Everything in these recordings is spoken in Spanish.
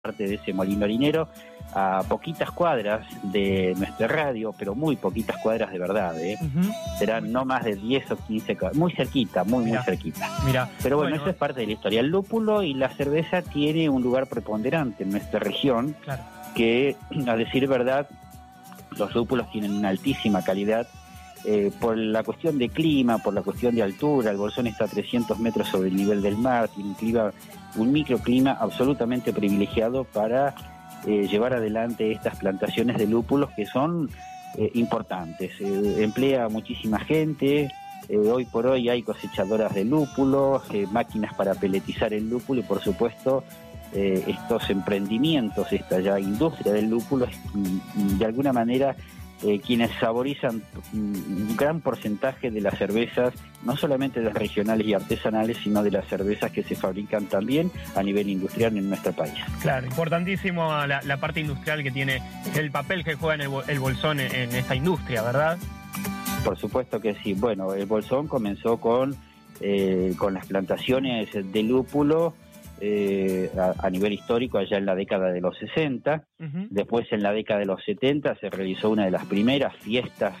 parte de ese molino harinero, a poquitas cuadras de nuestra radio, pero muy poquitas cuadras de verdad, serán no más de 10 o 15 cuadras, muy cerquita, muy cerquita. Pero bueno, eso es parte de la historia. El lúpulo y la cerveza tiene un lugar preponderante en nuestra región, que a decir verdad, los lúpulos tienen una altísima calidad, por la cuestión de clima, por la cuestión de altura. El Bolsón está a 300 metros sobre el nivel del mar, tiene un microclima absolutamente privilegiado para llevar adelante estas plantaciones de lúpulos que son importantes. Emplea muchísima gente, hoy por hoy hay cosechadoras de lúpulos, máquinas para peletizar el lúpulo y por supuesto estos emprendimientos, esta ya industria del lúpulo, de alguna manera quienes saborizan un gran porcentaje de las cervezas, no solamente de las regionales y artesanales, sino de las cervezas que se fabrican también a nivel industrial en nuestro país. Claro, importantísimo la parte industrial que tiene, el papel que juega en el Bolsón en esta industria, ¿verdad? Por supuesto que sí. Bueno, el Bolsón comenzó con las plantaciones de lúpulo a nivel histórico allá en la década de los 60. Después en la década de los 70 se realizó una de las primeras fiestas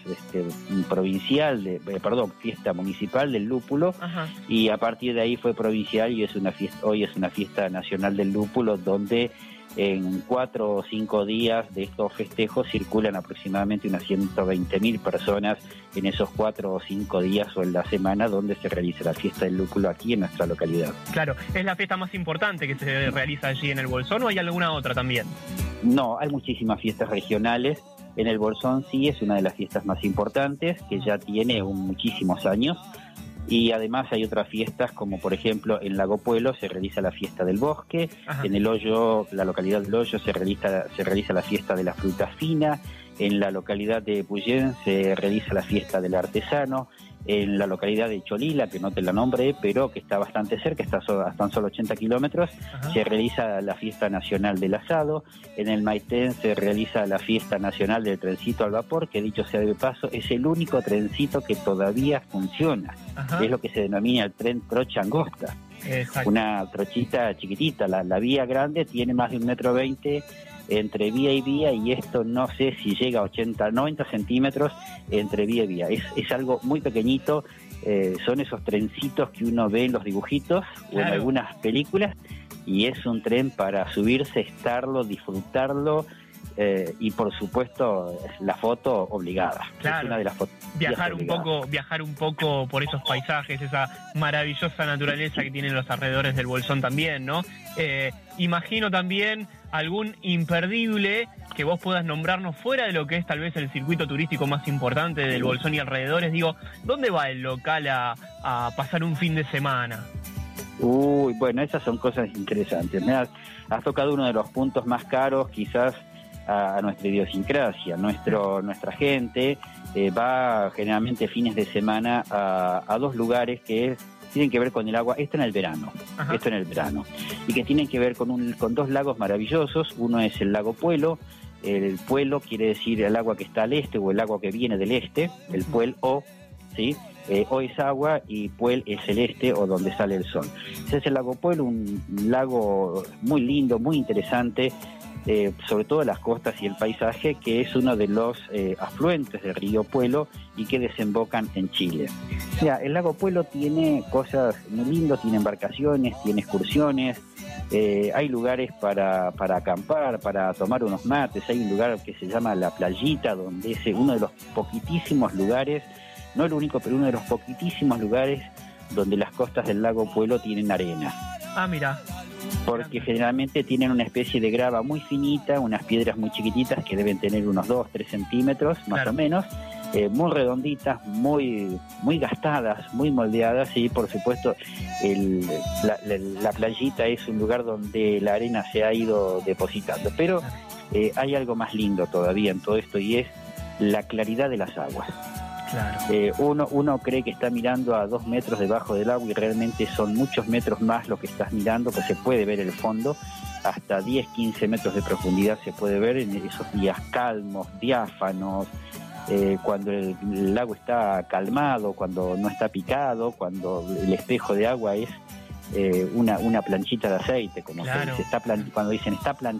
fiesta municipal del lúpulo, y a partir de ahí fue provincial y hoy es una fiesta nacional del lúpulo, donde en 4 o 5 días de estos festejos circulan aproximadamente unas 120.000 personas en esos 4 o 5 días o en la semana donde se realiza la fiesta del lúpulo aquí en nuestra localidad. Claro, ¿es la fiesta más importante que se realiza allí en el Bolsón o hay alguna otra también? No, hay muchísimas fiestas regionales. En el Bolsón sí es una de las fiestas más importantes, que ya tiene muchísimos años. Y además hay otras fiestas, como por ejemplo en Lago Puelo se realiza la fiesta del bosque, en El Hoyo, la localidad del Hoyo, se realiza la fiesta de la fruta fina, en la localidad de Puyén se realiza la fiesta del artesano, en la localidad de Cholila, que no te la nombré, pero que está bastante cerca, está a tan solo 80 kilómetros, se realiza la fiesta nacional del asado, en el Maitén se realiza la fiesta nacional del trencito al vapor, que dicho sea de paso, es el único trencito que todavía funciona, es lo que se denomina el tren trocha angosta. Una trochita chiquitita, la vía grande tiene más de 1,20 m entre vía y vía, y esto no sé si llega a 80, 90 centímetros entre vía y vía. Es algo muy pequeñito, son esos trencitos que uno ve en los dibujitos o en algunas películas, y es un tren para subirse, estarlo, disfrutarlo, y por supuesto la foto obligada. Es una de las fotos. Viajar un poco por esos paisajes, esa maravillosa naturaleza que tienen los alrededores del Bolsón también, ¿no? Imagino también algún imperdible que vos puedas nombrarnos fuera de lo que es tal vez el circuito turístico más importante del Bolsón y alrededores. Digo, ¿dónde va el local a pasar un fin de semana? Uy, bueno, esas son cosas interesantes. Has tocado uno de los puntos más caros quizás a nuestra idiosincrasia. Nuestra gente va generalmente fines de semana a dos lugares que tienen que ver con el agua, esto en el verano, y que tienen que ver con dos lagos maravillosos. Uno es el lago Puelo. El Puelo quiere decir el agua que está al este o el agua que viene del este, el Puel-O, ¿sí? O es agua y Puel es el este o donde sale el sol. Ese es el lago Puelo, un lago muy lindo, muy interesante, sobre todo las costas y el paisaje, que es uno de los afluentes del río Puelo y que desembocan en Chile. O sea, el lago Puelo tiene cosas muy lindas, tiene embarcaciones, tiene excursiones, hay lugares para acampar, para tomar unos mates. Hay un lugar que se llama La Playita, donde es uno de los poquitísimos lugares, no el único, pero uno de los poquitísimos lugares donde las costas del lago Puelo tienen arena. Mira. Porque generalmente tienen una especie de grava muy finita, unas piedras muy chiquititas que deben tener unos 2-3 centímetros más o menos, muy redonditas, muy gastadas, muy moldeadas, y por supuesto la playita es un lugar donde la arena se ha ido depositando. Pero hay algo más lindo todavía en todo esto, y es la claridad de las aguas. Uno cree que está mirando a 2 metros debajo del agua y realmente son muchos metros más lo que estás mirando, que se puede ver el fondo, hasta 10-15 metros de profundidad se puede ver en esos días calmos, diáfanos, cuando el lago está calmado, cuando no está picado, cuando el espejo de agua es una planchita de aceite, como se dice, cuando dicen está